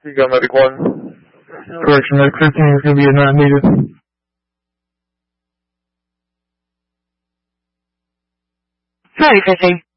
You got medic 1. Correction, medic 15 is going to be a not needed. Medic 15.